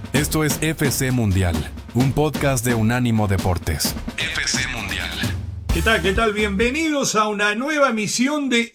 Esto es FC Mundial, un podcast de Unánimo Deportes. FC Mundial. ¿Qué tal? ¿Qué tal? Bienvenidos a una nueva emisión de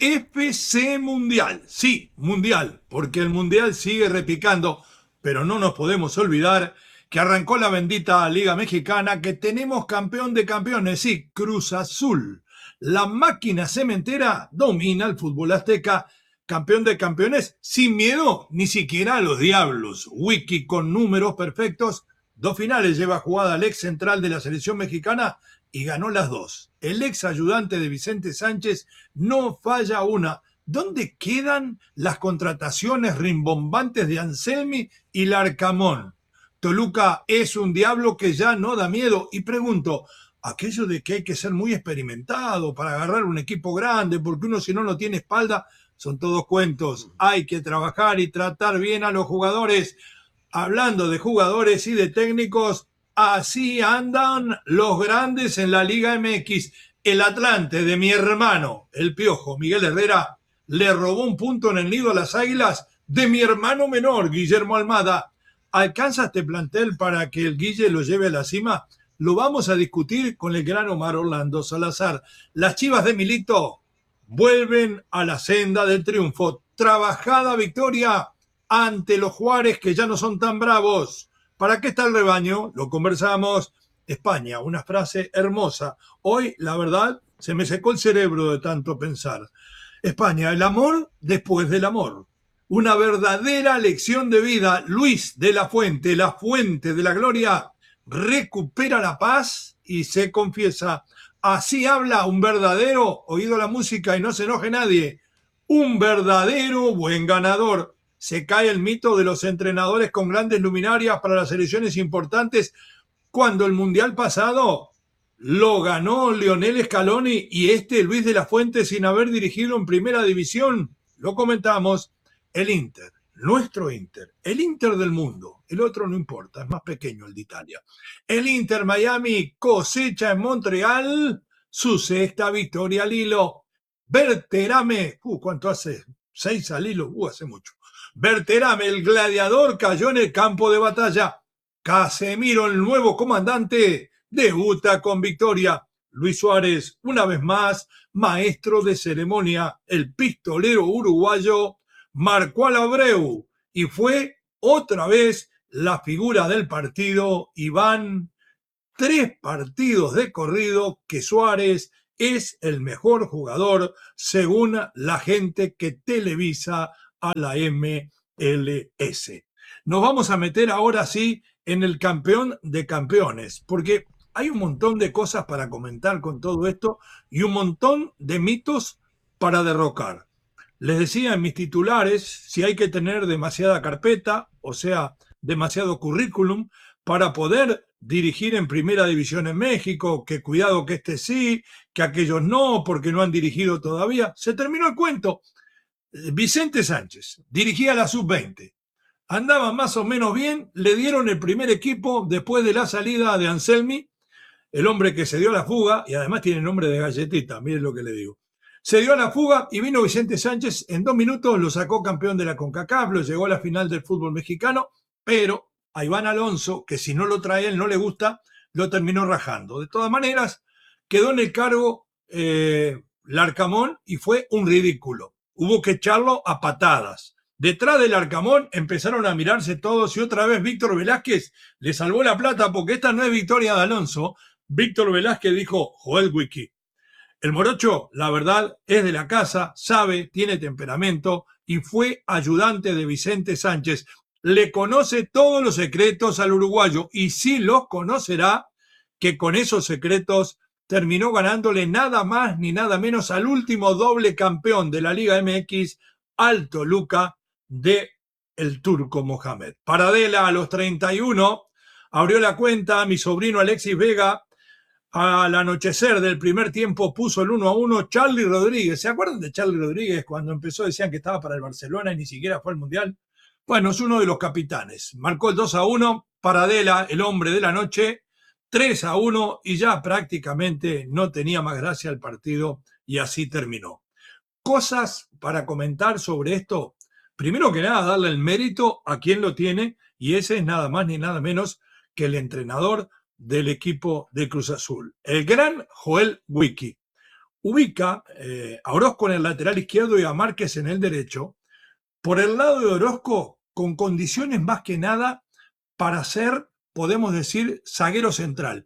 FC Mundial. Sí, Mundial, porque el Mundial sigue repicando, pero no nos podemos olvidar que arrancó la bendita Liga Mexicana, que tenemos campeón de campeones, sí, Cruz Azul. La máquina cementera domina el fútbol azteca, campeón de campeones, sin miedo ni siquiera a los diablos. Wiki con números perfectos, 2 finales lleva jugada el ex central de la selección mexicana y ganó las 2. El ex ayudante de Vicente Sánchez no falla una. ¿Dónde quedan las contrataciones rimbombantes de Anselmi y Larcamón? Toluca es un diablo que ya no da miedo. Y pregunto, aquello de que hay que ser muy experimentado para agarrar un equipo grande, porque uno si no tiene espalda, son todos cuentos. Hay que trabajar y tratar bien a los jugadores. Hablando de jugadores y de técnicos, así andan los grandes en la Liga MX. El Atlante de mi hermano, el Piojo, Miguel Herrera, le robó un punto en el nido a las Águilas de mi hermano menor, Guillermo Almada. ¿Alcanza este plantel para que el Guille lo lleve a la cima? Lo vamos a discutir con el gran Omar Orlando Salazar. Las Chivas de Milito vuelven a la senda del triunfo. Trabajada victoria ante los Juárez, que ya no son tan bravos. ¿Para qué está el rebaño? Lo conversamos. España, una frase hermosa. Hoy, la verdad, se me secó el cerebro de tanto pensar. España, el amor después del amor. Una verdadera lección de vida. Luis de la fuente de la gloria, recupera la paz y se confiesa. Así habla un verdadero, oído la música y no se enoje nadie, un verdadero buen ganador. Se cae el mito de los entrenadores con grandes luminarias para las selecciones importantes, cuando el Mundial pasado lo ganó Lionel Scaloni y Luis de la Fuente sin haber dirigido en primera división. Lo comentamos. El Inter, nuestro Inter, el Inter del mundo, el otro no importa, es más pequeño el de Italia. El Inter Miami cosecha en Montreal su 6ª victoria al hilo. Berterame, ¿cuánto hace? 6 al hilo, hace mucho. Berterame, el gladiador, cayó en el campo de batalla. Casemiro, el nuevo comandante, debuta con victoria. Luis Suárez, una vez más, maestro de ceremonia, el pistolero uruguayo, marcó al Abreu y fue otra vez la figura del partido. Y van 3 partidos de corrido que Suárez es el mejor jugador según la gente que televisa a la MLS. Nos vamos a meter ahora sí en el campeón de campeones, porque hay un montón de cosas para comentar con todo esto y un montón de mitos para derrocar. Les decía en mis titulares, si hay que tener demasiada carpeta, o sea, demasiado currículum, para poder dirigir en primera división en México, que cuidado que este sí, que aquellos no, porque no han dirigido todavía. Se terminó el cuento. Vicente Sánchez dirigía la sub-20. Andaba más o menos bien, le dieron el primer equipo después de la salida de Anselmi, el hombre que se dio a la fuga, y además tiene nombre de galletita, miren lo que le digo. Se dio a la fuga y vino Vicente Sánchez, en 2 minutos lo sacó campeón de la CONCACAF, lo llegó a la final del fútbol mexicano, pero a Iván Alonso, que si no lo trae él no le gusta, lo terminó rajando. De todas maneras, quedó en el cargo Larcamón y fue un ridículo. Hubo que echarlo a patadas. Detrás del Larcamón empezaron a mirarse todos y otra vez Víctor Velázquez le salvó la plata, porque esta no es victoria de Alonso. Víctor Velázquez dijo, Joel Wiki. El morocho, la verdad, es de la casa, sabe, tiene temperamento y fue ayudante de Vicente Sánchez. Le conoce todos los secretos al uruguayo y sí los conocerá, que con esos secretos terminó ganándole nada más ni nada menos al último doble campeón de la Liga MX, al Toluca de el Turco Mohamed. Paradela a los 31, abrió la cuenta mi sobrino Alexis Vega. Al anochecer del primer tiempo puso el 1-1 Charly Rodríguez. ¿Se acuerdan de Charly Rodríguez? Cuando empezó decían que estaba para el Barcelona y ni siquiera fue al Mundial. Bueno, es uno de los capitanes. Marcó el 2-1, Paradela, el hombre de la noche, 3-1 y ya prácticamente no tenía más gracia el partido y así terminó. Cosas para comentar sobre esto. Primero que nada, darle el mérito a quien lo tiene, y ese es nada más ni nada menos que el entrenador del equipo de Cruz Azul, el gran Joel Wiki. Ubica a Orozco en el lateral izquierdo y a Márquez en el derecho. Por el lado de Orozco, con condiciones más que nada para ser, podemos decir, zaguero central.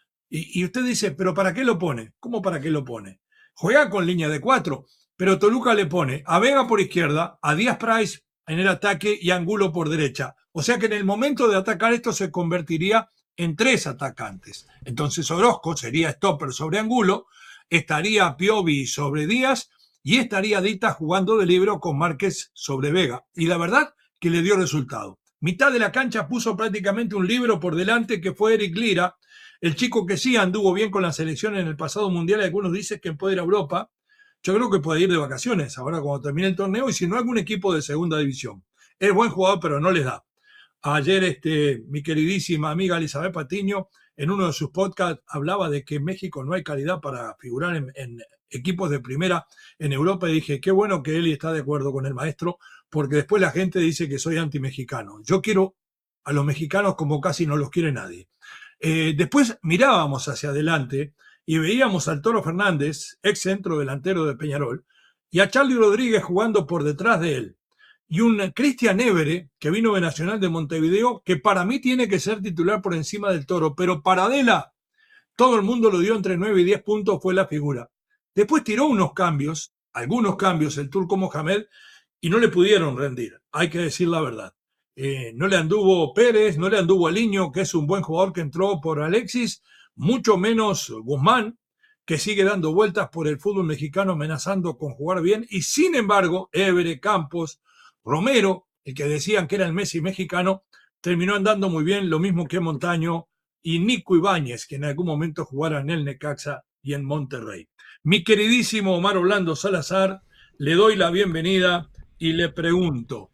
Y usted dice, ¿pero para qué lo pone? ¿Cómo para qué lo pone? Juega con línea de 4, pero Toluca le pone a Vega por izquierda, a Díaz Price en el ataque y a Angulo por derecha. O sea que en el momento de atacar esto se convertiría en 3 atacantes. Entonces Orozco sería stopper sobre Angulo, estaría Piovi sobre Díaz y estaría Dita jugando de libero con Márquez sobre Vega. Y la verdad que le dio resultado. Mitad de la cancha puso prácticamente un libero por delante que fue Eric Lira, el chico que sí anduvo bien con la selección en el pasado mundial. Algunos dicen que puede ir a Europa. Yo creo que puede ir de vacaciones ahora cuando termine el torneo, y si no, algún equipo de segunda división. Es buen jugador, pero no les da. Ayer mi queridísima amiga Elizabeth Patiño, en uno de sus podcasts, hablaba de que en México no hay calidad para figurar en equipos de primera en Europa, y dije, qué bueno que Eli está de acuerdo con el maestro, porque después la gente dice que soy anti-mexicano. Yo quiero a los mexicanos como casi no los quiere nadie. Después mirábamos hacia adelante y veíamos al Toro Fernández, ex centro delantero de Peñarol, y a Charly Rodríguez jugando por detrás de él. Y un Cristian Évere, que vino de Nacional de Montevideo, que para mí tiene que ser titular por encima del Toro, pero para Adela, todo el mundo lo dio entre 9 y 10 puntos, fue la figura. Después tiró unos cambios, algunos cambios, el turco Mohamed, y no le pudieron rendir, hay que decir la verdad. No le anduvo Pérez, no le anduvo Aliño, que es un buen jugador que entró por Alexis, mucho menos Guzmán, que sigue dando vueltas por el fútbol mexicano amenazando con jugar bien, y sin embargo, Évere, Campos, Romero, el que decían que era el Messi mexicano, terminó andando muy bien, lo mismo que Montaño y Nico Ibáñez, que en algún momento jugara en el Necaxa y en Monterrey. Mi queridísimo Omar Orlando Salazar, le doy la bienvenida y le pregunto,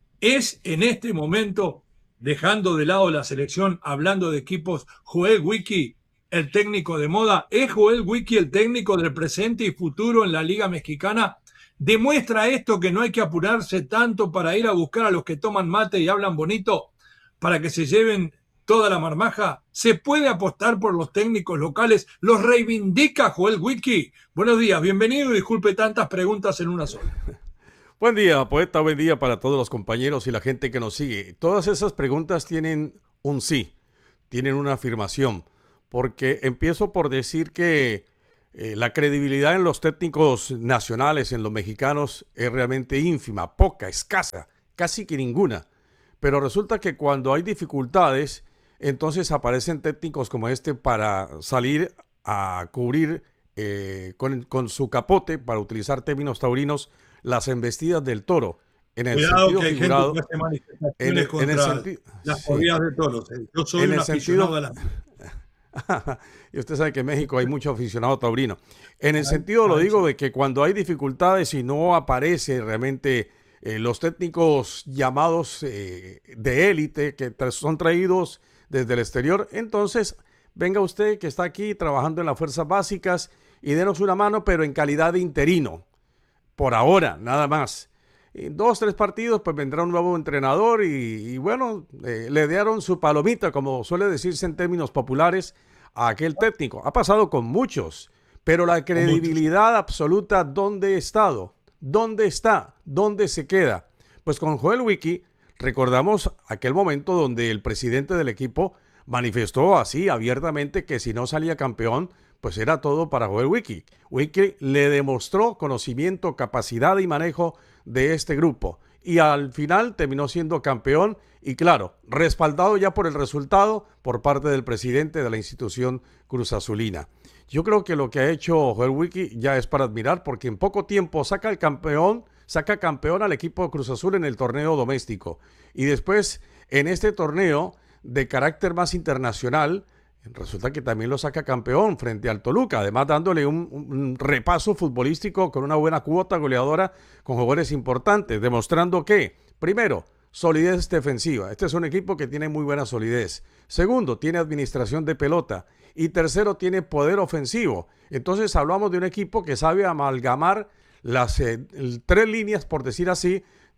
¿es en este momento, dejando de lado la selección, hablando de equipos, Joel Wiki el técnico de moda? ¿Es Joel Wiki el técnico del presente y futuro en la Liga Mexicana? ¿Demuestra esto que no hay que apurarse tanto para ir a buscar a los que toman mate y hablan bonito para que se lleven toda la marmaja? ¿Se puede apostar por los técnicos locales? ¿Los reivindica Joel Wiki? Buenos días, bienvenido y disculpe tantas preguntas en una sola. Buen día, poeta, buen día para todos los compañeros y la gente que nos sigue. Todas esas preguntas tienen un sí, tienen una afirmación, porque empiezo por decir que la credibilidad en los técnicos nacionales, en los mexicanos, es realmente ínfima, poca, escasa, casi que ninguna. Pero resulta que cuando hay dificultades, entonces aparecen técnicos como este para salir a cubrir con su capote, para utilizar términos taurinos, las embestidas del toro. En el Cuidado, sentido que hay figurado, gente que hace manifestaciones contra las corridas de toros. Yo soy un aficionado de la... Y usted sabe que en México hay mucho aficionado taurino. En el sentido, lo digo, de que cuando hay dificultades y no aparece realmente los técnicos llamados de élite, que son traídos desde el exterior, entonces venga usted que está aquí trabajando en las fuerzas básicas y denos una mano, pero en calidad de interino. Por ahora, nada más. En 2-3 partidos, pues vendrá un nuevo entrenador y bueno, le dieron su palomita, como suele decirse en términos populares, a aquel técnico. Ha pasado con muchos, pero la credibilidad absoluta, ¿dónde ha estado? ¿Dónde está? ¿Dónde se queda? Pues con Joel Wiki recordamos aquel momento donde el presidente del equipo manifestó así abiertamente que si no salía campeón, pues era todo para Joel Wiki. Wiki le demostró conocimiento, capacidad y manejo de este grupo. Y al final terminó siendo campeón y claro, respaldado ya por el resultado por parte del presidente de la institución Cruz Azulina. Yo creo que lo que ha hecho Joel Wiki ya es para admirar, porque en poco tiempo saca campeón al equipo de Cruz Azul en el torneo doméstico. Y después en este torneo de carácter más internacional, resulta que también lo saca campeón frente al Toluca, además dándole un repaso futbolístico con una buena cuota goleadora con jugadores importantes, demostrando que, primero, solidez defensiva. Este es un equipo que tiene muy buena solidez. Segundo, tiene administración de pelota. Y tercero, tiene poder ofensivo. Entonces hablamos de un equipo que sabe amalgamar las 3 líneas, por decir así,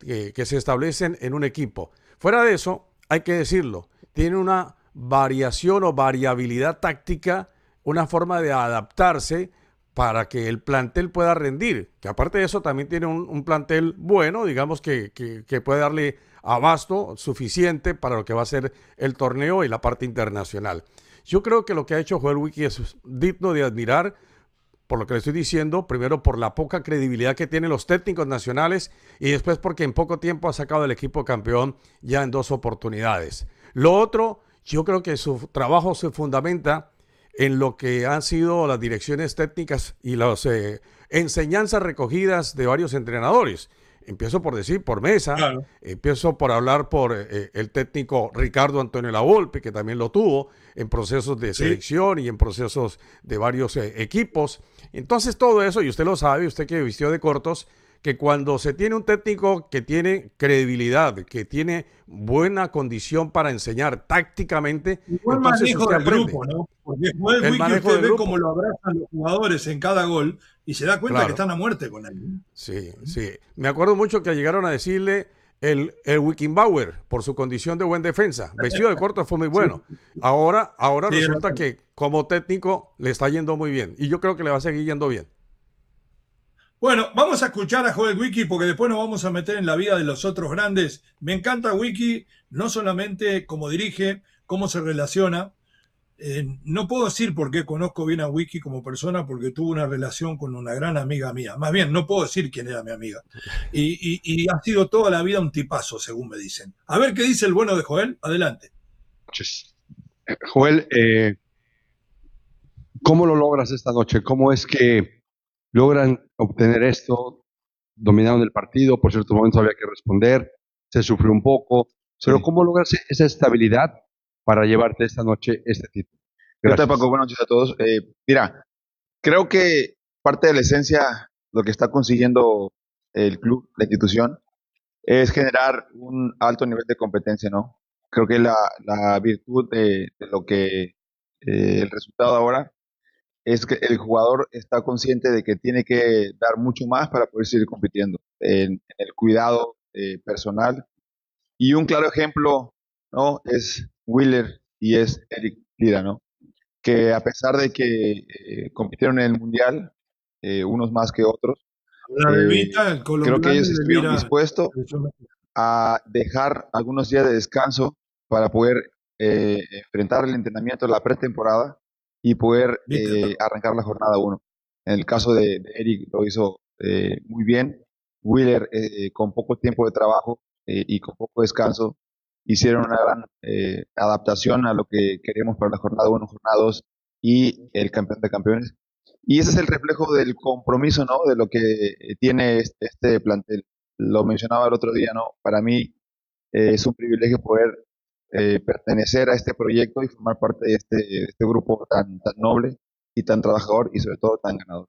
que se establecen en un equipo. Fuera de eso, hay que decirlo, tiene una variación o variabilidad táctica, una forma de adaptarse para que el plantel pueda rendir, que aparte de eso también tiene un plantel bueno, digamos que puede darle abasto suficiente para lo que va a ser el torneo y la parte internacional. Yo creo que lo que ha hecho Joel Wiki es digno de admirar, por lo que le estoy diciendo, primero por la poca credibilidad que tienen los técnicos nacionales y después porque en poco tiempo ha sacado el equipo campeón ya en 2 oportunidades. Lo otro, yo creo que su trabajo se fundamenta en lo que han sido las direcciones técnicas y las enseñanzas recogidas de varios entrenadores. Empiezo por decir por Mesa, Claro. empiezo por hablar por el técnico Ricardo Antonio Lavolpe, que también lo tuvo en procesos de selección y en procesos de varios equipos. Entonces todo eso, y usted lo sabe, usted que vistió de cortos, que cuando se tiene un técnico que tiene credibilidad, que tiene buena condición para enseñar tácticamente, Y buen entonces manejo usted del aprende. grupo, ¿no? Porque Joel El Wiki manejo usted del ve grupo. cómo lo abrazan los jugadores en cada gol y se da cuenta que Claro. están a muerte con él. Sí, sí. Me acuerdo mucho que llegaron a decirle el Wickenbauer por su condición de buen defensa. Vestido de corto fue muy bueno. Ahora Sí, resulta que como técnico le está yendo muy bien. Y yo creo que le va a seguir yendo bien. Bueno, vamos a escuchar a Joel Wiki porque después nos vamos a meter en la vida de los otros grandes. Me encanta Wiki, no solamente cómo dirige, cómo se relaciona. No puedo decir por qué conozco bien a Wiki como persona, porque tuve una relación con una gran amiga mía. Más bien, no puedo decir quién era mi amiga. Y ha sido toda la vida un tipazo, según me dicen. A ver qué dice el bueno de Joel. Adelante. Joel, ¿cómo lo logras esta noche? ¿Cómo es que logran obtener esto? Dominaron el partido, por ciertos momentos había que responder, se sufrió un poco, pero Sí. ¿cómo logras esa estabilidad para llevarte esta noche este título? ¿Qué tal, Gracias. Paco? Buenas noches a todos. Mira, creo que parte de la esencia, lo que está consiguiendo el club, la institución, es generar un alto nivel de competencia, ¿no? Creo que la virtud de lo que el resultado ahora es que el jugador está consciente de que tiene que dar mucho más para poder seguir compitiendo en el cuidado personal. Y un claro ejemplo, ¿no? Es Wheeler y es Eric Lira, ¿no? Que a pesar de que compitieron en el Mundial, unos más que otros, La bebita, el creo que colombiano ellos y estuvieron Elvira. dispuestos a dejar algunos días de descanso para poder enfrentar el entrenamiento de la pretemporada y poder arrancar la jornada 1. En el caso de Eric lo hizo muy bien. Wheeler, con poco tiempo de trabajo y con poco descanso, hicieron una gran adaptación a lo que queríamos para la jornada 1, jornada 2 y el campeón de campeones. Y ese es el reflejo del compromiso, ¿no? De lo que tiene este plantel. Lo mencionaba el otro día, ¿no? Para mí es un privilegio poder pertenecer a este proyecto y formar parte de este grupo tan noble y tan trabajador y sobre todo tan ganador.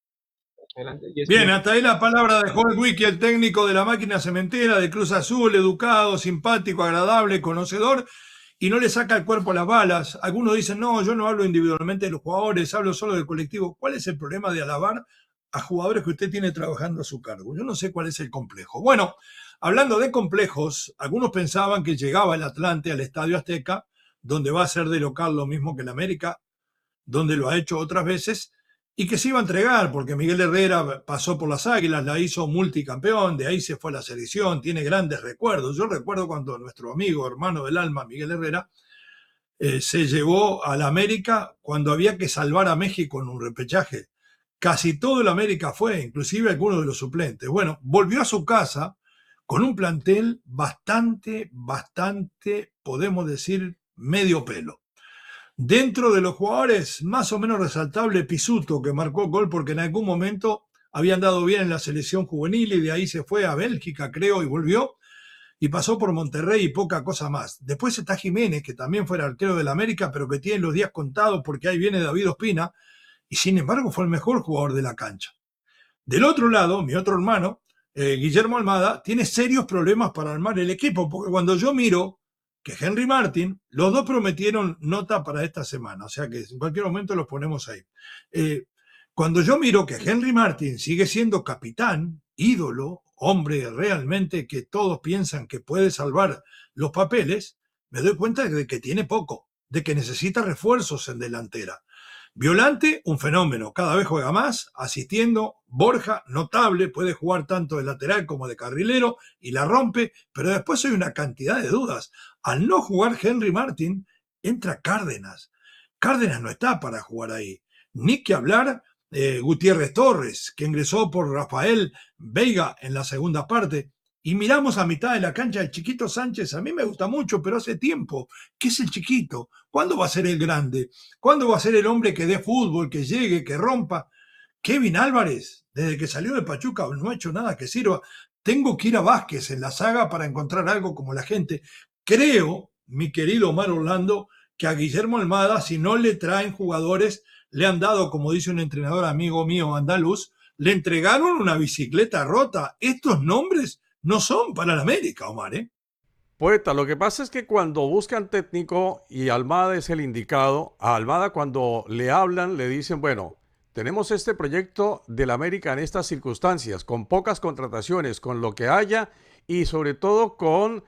Bien, hasta ahí la palabra de Joel Wiki, el técnico de la máquina cementera de Cruz Azul, educado, simpático, agradable, conocedor, y no le saca el cuerpo a las balas. Algunos dicen, no, yo no hablo individualmente de los jugadores, hablo solo del colectivo. ¿Cuál es el problema de alabar a jugadores que usted tiene trabajando a su cargo? Yo no sé cuál es el complejo. Bueno, hablando de complejos, algunos pensaban que llegaba el Atlante al Estadio Azteca, donde va a ser de local lo mismo que el América, donde lo ha hecho otras veces, y que se iba a entregar, porque Miguel Herrera pasó por las Águilas, la hizo multicampeón, de ahí se fue a la selección, tiene grandes recuerdos. Yo recuerdo cuando nuestro amigo, hermano del alma, Miguel Herrera, se llevó a la América cuando había que salvar a México en un repechaje. Casi todo el América fue, inclusive algunos de los suplentes. Bueno, volvió a su casa con un plantel bastante, podemos decir, medio pelo. Dentro de los jugadores, más o menos resaltable, Pisuto, que marcó gol porque en algún momento había andado bien en la selección juvenil y de ahí se fue a Bélgica, creo, y volvió, y pasó por Monterrey y poca cosa más. Después está Jiménez, que también fue el arquero del América, pero que tiene los días contados porque ahí viene David Ospina, y sin embargo fue el mejor jugador de la cancha. Del otro lado, mi otro hermano, Guillermo Almada, tiene serios problemas para armar el equipo, porque cuando yo miro que Henry Martin, los dos prometieron nota para esta semana, o sea que en cualquier momento los ponemos ahí. Cuando yo miro que Henry Martin sigue siendo capitán ídolo, hombre realmente que todos piensan que puede salvar los papeles, me doy cuenta de que tiene poco, de que necesita refuerzos en delantera. Violante, un fenómeno, cada vez juega más, asistiendo. Borja, notable, puede jugar tanto de lateral como de carrilero y la rompe, pero después hay una cantidad de dudas. Al no jugar Henry Martin, entra Cárdenas. Cárdenas no está para jugar ahí. Ni que hablar Gutiérrez Torres, que ingresó por Rafael Veiga en la segunda parte. Y miramos a mitad de la cancha el Chiquito Sánchez. A mí me gusta mucho, pero hace tiempo. ¿Qué es el Chiquito? ¿Cuándo va a ser el grande? ¿Cuándo va a ser el hombre que dé fútbol, que llegue, que rompa? Kevin Álvarez, desde que salió de Pachuca, no ha hecho nada que sirva. Tengo que ir a Vázquez en la saga para encontrar algo como la gente. Creo, mi querido Omar Orlando, que a Guillermo Almada, si no le traen jugadores, le han dado, como dice un entrenador amigo mío andaluz, le entregaron una bicicleta rota. Estos nombres no son para la América, Omar, ¿eh? Poeta, lo que pasa es que cuando buscan técnico y Almada es el indicado, a Almada cuando le hablan le dicen, bueno, tenemos este proyecto del América en estas circunstancias, con pocas contrataciones, con lo que haya y sobre todo con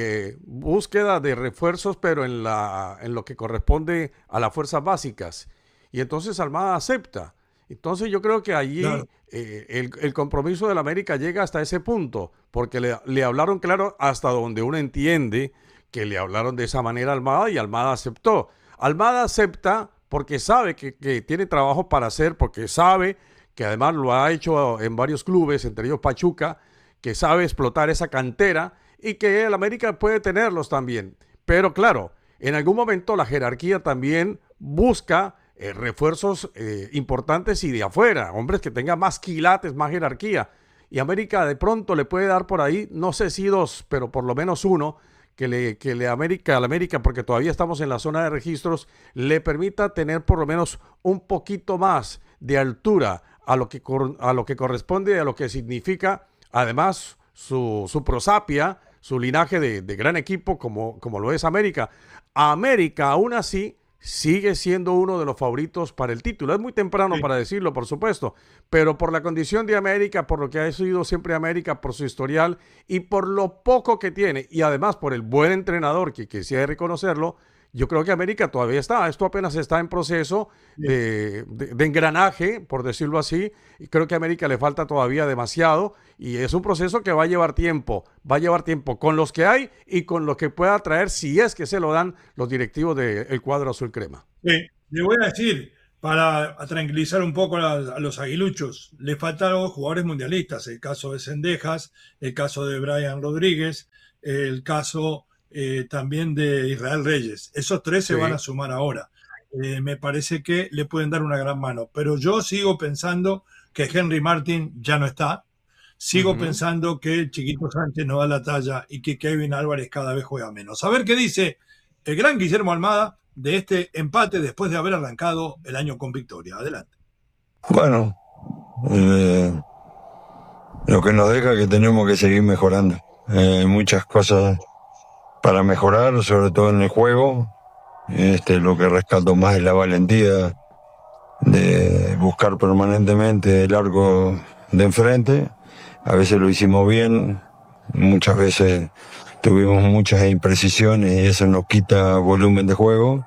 búsqueda de refuerzos, pero en lo que corresponde a las fuerzas básicas. Y entonces Almada acepta. Entonces yo creo que allí Claro. el compromiso del América llega hasta ese punto, porque le hablaron claro hasta donde uno entiende que le hablaron de esa manera a Almada y Almada aceptó. Almada acepta porque sabe que tiene trabajo para hacer, porque sabe que además lo ha hecho en varios clubes, entre ellos Pachuca, que sabe explotar esa cantera y que el América puede tenerlos también. Pero claro, en algún momento la jerarquía también busca refuerzos importantes y de afuera, hombres que tengan más quilates, más jerarquía. Y América de pronto le puede dar por ahí, no sé si dos, pero por lo menos uno, que le América, al América, porque todavía estamos en la zona de registros, le permita tener por lo menos un poquito más de altura a lo que corresponde, a lo que significa, además, su prosapia, su linaje de gran equipo como lo es América. América, aún así, sigue siendo uno de los favoritos para el título. Es muy temprano para decirlo, por supuesto, pero por la condición de América, por lo que ha sido siempre América, por su historial y por lo poco que tiene, y además por el buen entrenador, que sí hay que reconocerlo, yo creo que América todavía está. Esto apenas está en proceso de engranaje, por decirlo así, y creo que a América le falta todavía demasiado, y es un proceso que va a llevar tiempo con los que hay y con lo que pueda traer, si es que se lo dan los directivos del cuadro azul crema. Le voy a decir, para tranquilizar un poco a los aguiluchos, le faltaron jugadores mundialistas, el caso de Cendejas, el caso de Brian Rodríguez, el caso también de Israel Reyes. Esos tres se van a sumar ahora. Me parece que le pueden dar una gran mano, pero yo sigo pensando que Henry Martin ya no está. Sigo pensando que el Chiquito Sánchez no da la talla y que Kevin Álvarez cada vez juega menos. A ver qué dice el gran Guillermo Almada de este empate después de haber arrancado el año con victoria. Adelante. Bueno, lo que nos deja es que tenemos que seguir mejorando. Muchas cosas para mejorar, sobre todo en el juego. Lo que rescato más es la valentía de buscar permanentemente el arco de enfrente. A veces lo hicimos bien, muchas veces tuvimos muchas imprecisiones y eso nos quita volumen de juego.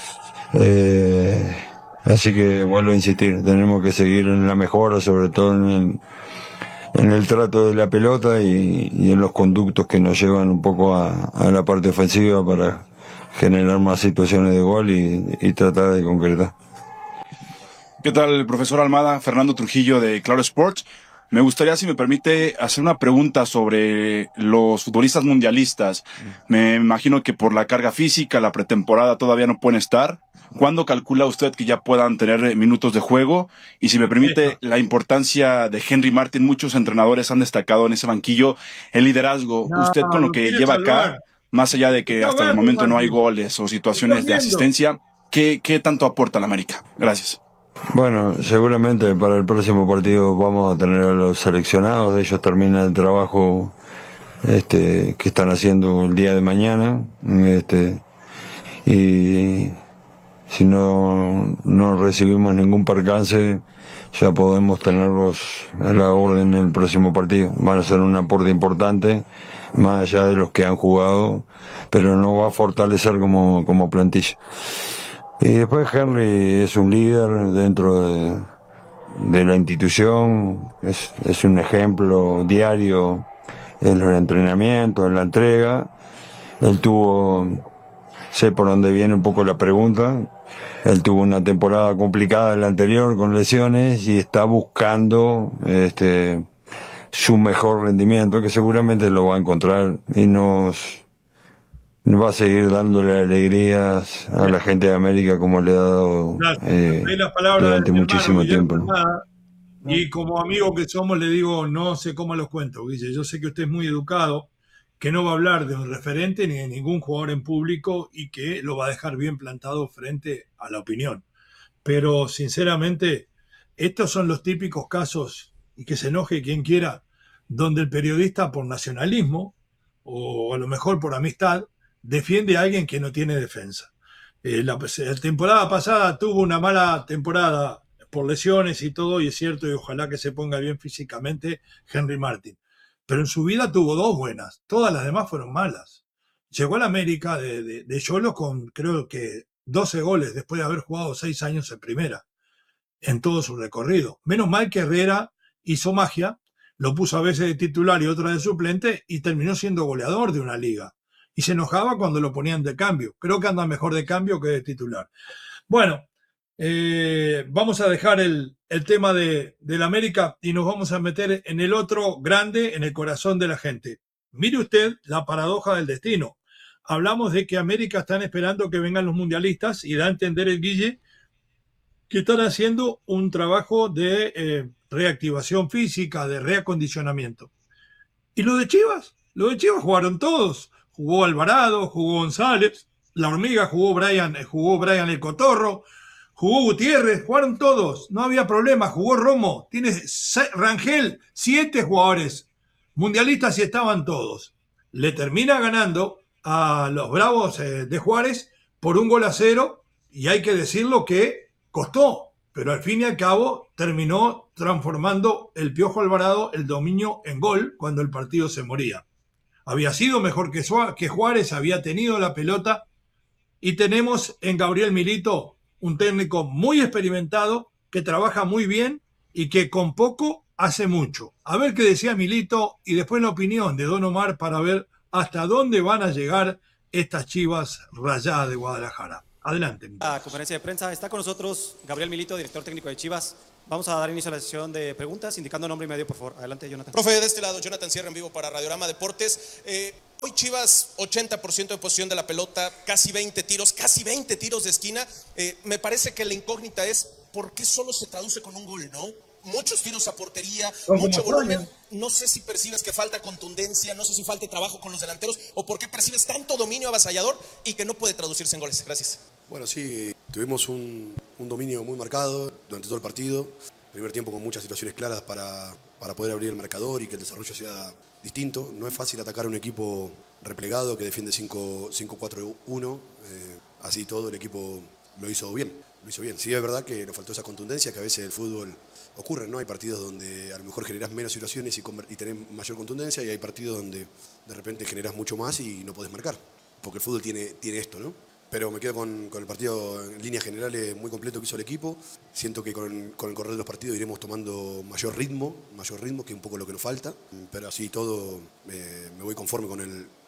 Así que vuelvo a insistir, tenemos que seguir en la mejora, sobre todo en el trato de la pelota y en los conductos que nos llevan un poco a la parte ofensiva para generar más situaciones de gol y tratar de concretar. ¿Qué tal, profesor Almada? Fernando Trujillo de Claro Sports. Me gustaría, si me permite, hacer una pregunta sobre los futbolistas mundialistas. Me imagino que por la carga física, la pretemporada todavía no pueden estar. ¿Cuándo calcula usted que ya puedan tener minutos de juego? Y si me permite, la importancia de Henry Martin. Muchos entrenadores han destacado en ese banquillo el liderazgo. Usted con lo que lleva acá, más allá de que hasta el momento no hay goles o situaciones de asistencia, ¿qué tanto aporta la América? Gracias. Bueno, seguramente para el próximo partido vamos a tener a los seleccionados. Ellos terminan el trabajo que están haciendo el día de mañana. Y si no recibimos ningún percance, ya podemos tenerlos a la orden en el próximo partido. Van a ser un aporte importante, más allá de los que han jugado, pero no va a fortalecer como plantilla. Y después Henry es un líder dentro de la institución, es un ejemplo diario en el entrenamiento, en la entrega. Él sé por dónde viene un poco la pregunta, él tuvo una temporada complicada en la anterior con lesiones y está buscando su mejor rendimiento, que seguramente lo va a encontrar y nos va a seguir dándole alegrías a la gente de América como le ha dado Ahí las palabras durante de mi hermano muchísimo Guillermo tiempo, ¿no? Almada, y como amigo que somos le digo, no sé cómo los cuento, Guille, yo sé que usted es muy educado, que no va a hablar de un referente ni de ningún jugador en público y que lo va a dejar bien plantado frente a la opinión. Pero sinceramente, estos son los típicos casos, y que se enoje quien quiera, donde el periodista por nacionalismo o a lo mejor por amistad defiende a alguien que no tiene defensa. La temporada pasada tuvo una mala temporada por lesiones y todo, y es cierto, y ojalá que se ponga bien físicamente Henry Martin. Pero en su vida tuvo dos buenas, todas las demás fueron malas. Llegó a la América de Cholo con creo que 12 goles después de haber jugado 6 años en primera, en todo su recorrido. Menos mal que Herrera hizo magia, lo puso a veces de titular y otra de suplente y terminó siendo goleador de una liga. Y se enojaba cuando lo ponían de cambio. Creo que anda mejor de cambio que de titular. Bueno, vamos a dejar el tema del América y nos vamos a meter en el otro grande, en el corazón de la gente. Mire usted la paradoja del destino. Hablamos de que América están esperando que vengan los mundialistas y da a entender el Guille que están haciendo un trabajo de reactivación física, de reacondicionamiento. ¿Y lo de Chivas? Lo de Chivas jugaron todos. Jugó Alvarado, jugó González, la hormiga jugó Brian el Cotorro, jugó Gutiérrez, jugaron todos, no había problema, jugó Romo, tiene Rangel, 7 jugadores mundialistas y estaban todos. Le termina ganando a los Bravos de Juárez por 1-0 y hay que decirlo que costó, pero al fin y al cabo terminó transformando el Piojo Alvarado el dominio en gol cuando el partido se moría. Había sido mejor que Juárez, había tenido la pelota y tenemos en Gabriel Milito un técnico muy experimentado que trabaja muy bien y que con poco hace mucho. A ver qué decía Milito y después la opinión de Don Omar para ver hasta dónde van a llegar estas Chivas Rayadas de Guadalajara. Adelante. La conferencia de prensa está con nosotros Gabriel Milito, director técnico de Chivas. Vamos a dar inicio a la sesión de preguntas, indicando nombre y medio, por favor. Adelante, Jonathan. Profe, de este lado, Jonathan Sierra en vivo para Radiorama Deportes. Hoy Chivas, 80% de posición de la pelota, casi 20 tiros de esquina. Me parece que la incógnita es ¿por qué solo se traduce con un gol, no? Muchos tiros a portería, mucho volumen. No sé si percibes que falta contundencia, no sé si falta trabajo con los delanteros, o por qué percibes tanto dominio avasallador y que no puede traducirse en goles. Gracias. Bueno, sí, tuvimos un dominio muy marcado durante todo el partido. Primer tiempo con muchas situaciones claras para poder abrir el marcador y que el desarrollo sea distinto. No es fácil atacar a un equipo replegado que defiende 5-4-1. Así todo el equipo lo hizo bien. Sí, es verdad que nos faltó esa contundencia que a veces el fútbol ocurre, ¿no? Hay partidos donde a lo mejor generás menos situaciones y tenés mayor contundencia, y hay partidos donde de repente generás mucho más y no podés marcar. Porque el fútbol tiene esto, ¿no? Pero me quedo con el partido en líneas generales muy completo que hizo el equipo. Siento que con el correr de los partidos iremos tomando mayor ritmo, que es un poco lo que nos falta. Pero así todo me voy conforme con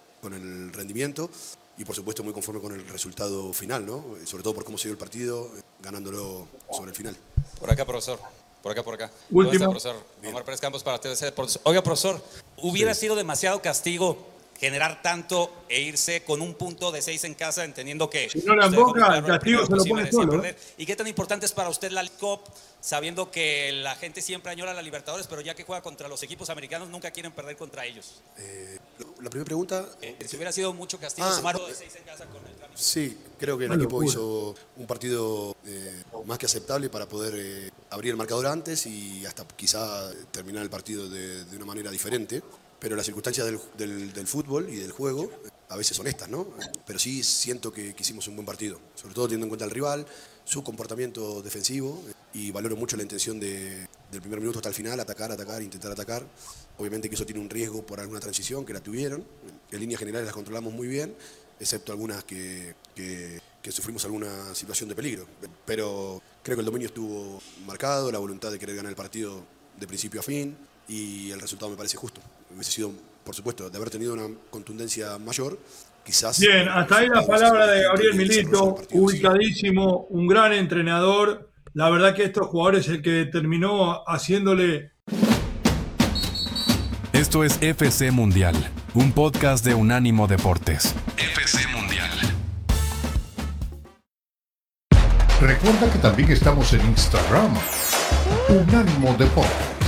el rendimiento y por supuesto muy conforme con el resultado final, ¿no? Sobre todo por cómo se dio el partido, ganándolo sobre el final. Por acá, profesor. Por acá. Último. Profesor Omar Pérez Campos para TDC Deportes. Oiga, profesor, ¿hubiera sido demasiado castigo generar tanto e irse con un punto de 6 en casa, entendiendo que... Si no la emboca, el castigo se lo pone solo. ¿Y qué tan importante es para usted la League Cup, sabiendo que la gente siempre añora la Libertadores, pero ya que juega contra los equipos americanos, nunca quieren perder contra ellos? La primera pregunta... si hubiera sido mucho castigo, sumar de 6 en casa con el trámite. Sí, creo que el equipo hizo un partido más que aceptable para poder abrir el marcador antes y hasta quizá terminar el partido de una manera diferente. Pero las circunstancias del fútbol y del juego a veces son estas, ¿no? Pero sí siento que hicimos un buen partido, sobre todo teniendo en cuenta el rival, su comportamiento defensivo. y valoro mucho la intención del primer minuto hasta el final, atacar, intentar atacar. Obviamente que eso tiene un riesgo por alguna transición, que la tuvieron. En líneas generales las controlamos muy bien, excepto algunas que sufrimos alguna situación de peligro. Pero creo que el dominio estuvo marcado, la voluntad de querer ganar el partido de principio a fin, y el resultado me parece justo. Hubiese sido, por supuesto, de haber tenido una contundencia mayor, quizás... Bien, hasta ahí la palabra de Gabriel Milito, ubicadísimo, un gran entrenador. La verdad que estos jugadores el que terminó haciéndole... Esto es FC Mundial, un podcast de Unánimo Deportes. FC Mundial. Recuerda que también estamos en Instagram, Unánimo Deportes.